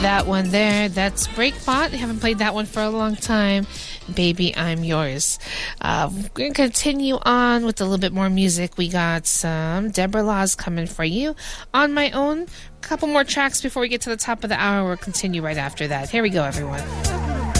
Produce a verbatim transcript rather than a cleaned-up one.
that one there. That's Breakbot. Haven't played that one for a long time. Baby, I'm Yours. Uh, we're going to continue on with a little bit more music. We got some Deborah Laws coming for you. On My Own. A couple more tracks before we get to the top of the hour. We'll continue right after that. Here we go, everyone.